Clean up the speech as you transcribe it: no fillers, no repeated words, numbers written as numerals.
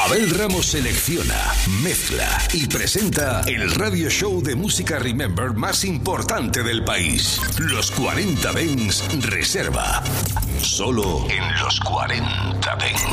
Abel Ramos selecciona, mezcla y presenta el radio show de música Remember más importante del país. Los 40 Dents Reserva. Solo en los 40 Dents.